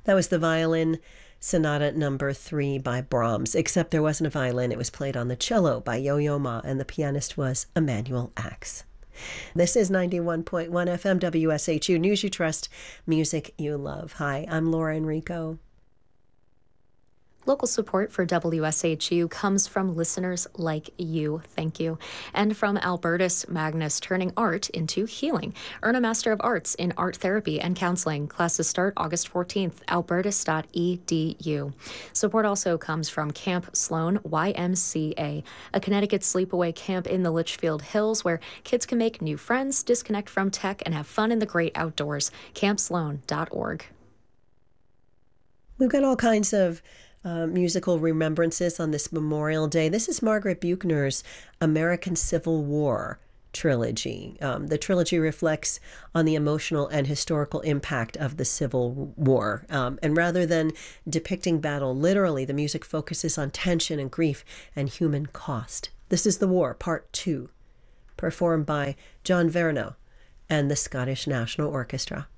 That was the violin Sonata Number 3 by Brahms, except there wasn't a violin. It was played on the cello by Yo-Yo Ma, and the pianist was Emanuel Ax. This is 91.1 FM WSHU, News You Trust, Music You Love. Hi, I'm Laura Enrico. Local support for WSHU comes from listeners like you. Thank you. And from Albertus Magnus, turning art into healing. Earn a Master of Arts in Art Therapy and Counseling. Classes start August 14th, albertus.edu. Support also comes from Camp Sloan YMCA, a Connecticut sleepaway camp in the Litchfield Hills where kids can make new friends, disconnect from tech, and have fun in the great outdoors. campsloan.org. We've got all kinds of musical remembrances on this Memorial Day. This is Margaret Buechner's American Civil War trilogy. The trilogy reflects on the emotional and historical impact of the Civil War. And rather than depicting battle literally, the music focuses on tension and grief and human cost. This is The War, Part 2, performed by John Verno and the Scottish National Orchestra.